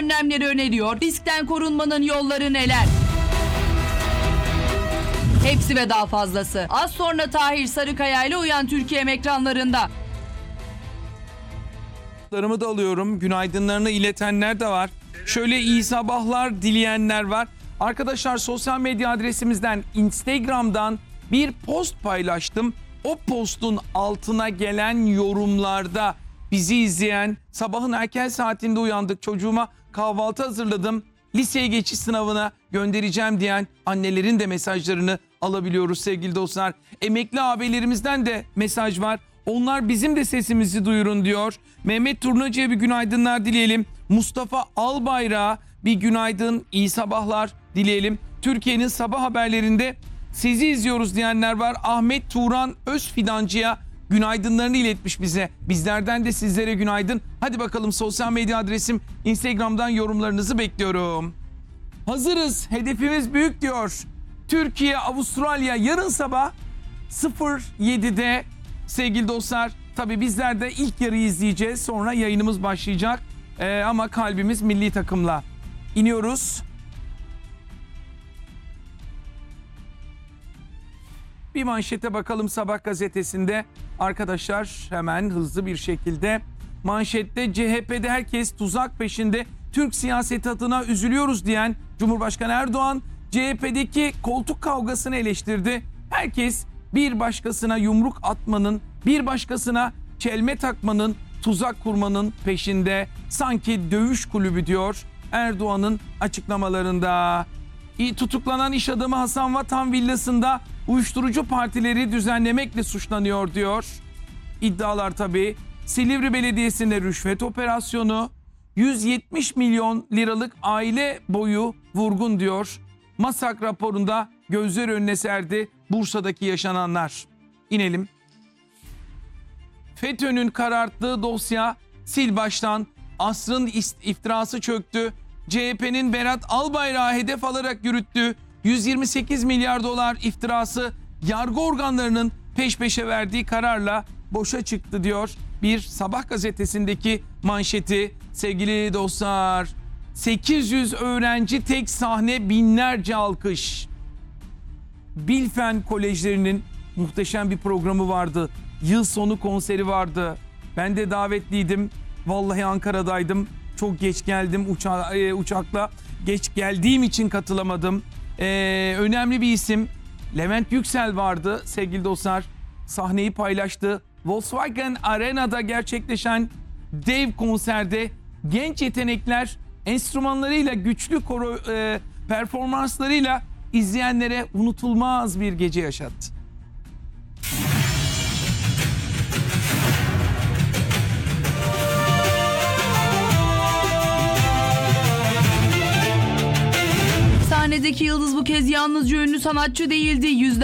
önlemleri öneriyor? Riskten korunmanın yolları neler? Hepsi ve daha fazlası. Az sonra Tahir Sarıkaya ile Uyan Türkiye ekranlarında. Da alıyorum. Günaydınlarını iletenler de var. Şöyle iyi sabahlar dileyenler var. Arkadaşlar sosyal medya adresimizden Instagram'dan bir post paylaştım. O postun altına gelen yorumlarda bizi izleyen, sabahın erken saatinde uyandık, çocuğuma kahvaltı hazırladım, liseye geçiş sınavına göndereceğim diyen annelerin de mesajlarını alabiliyoruz sevgili dostlar. Emekli abilerimizden de mesaj var. Onlar bizim de sesimizi duyurun diyor. Mehmet Turnacı'ya bir günaydınlar dileyelim. Mustafa Albayrak'a bir günaydın, iyi sabahlar dileyelim. Türkiye'nin sabah haberlerinde sizi izliyoruz diyenler var. Ahmet Turan Özfidancı'ya günaydınlarını iletmiş bize. Bizlerden de sizlere günaydın. Hadi bakalım, sosyal medya adresim Instagram'dan yorumlarınızı bekliyorum. Hazırız, hedefimiz büyük diyor. Türkiye, Avustralya yarın sabah 07'de sevgili dostlar. Tabii bizler de ilk yarıyı izleyeceğiz. Sonra yayınımız başlayacak. Ama kalbimiz milli takımla. İniyoruz. Bir manşete bakalım Sabah gazetesinde. Arkadaşlar hemen hızlı bir şekilde manşette CHP'de herkes tuzak peşinde, Türk siyaseti adına üzülüyoruz diyen Cumhurbaşkanı Erdoğan CHP'deki koltuk kavgasını eleştirdi. Herkes bir başkasına yumruk atmanın, bir başkasına çelme takmanın, tuzak kurmanın peşinde. Sanki dövüş kulübü diyor Erdoğan'ın açıklamalarında. Tutuklanan iş adamı Hasan Vatan villasında uyuşturucu partileri düzenlemekle suçlanıyor diyor. İddialar tabii. Silivri Belediyesi'nde rüşvet operasyonu, 170 milyon liralık aile boyu vurgun diyor. MASAK raporunda gözler önüne serdi Bursa'daki yaşananlar. İnelim. FETÖ'nün kararttığı dosya sil baştan, asrın iftirası çöktü. CHP'nin Berat Albayrak'ı hedef alarak yürüttüğü 128 milyar dolar iftirası yargı organlarının peş peşe verdiği kararla boşa çıktı diyor bir Sabah gazetesindeki manşeti sevgili dostlar. 800 öğrenci tek sahne, binlerce alkış. Bilfen kolejlerinin muhteşem bir programı vardı. Yıl sonu konseri vardı. Ben de davetliydim. Vallahi Ankara'daydım. Çok geç geldim uçakla. Geç geldiğim için katılamadım. Önemli bir isim Levent Yüksel vardı sevgili dostlar. Sahneyi paylaştı. Volkswagen Arena'da gerçekleşen dev konserde genç yetenekler enstrümanlarıyla, güçlü performanslarıyla izleyenlere unutulmaz bir gece yaşattı. Sahnedeki yıldız bu kez yalnızca ünlü sanatçı değildi.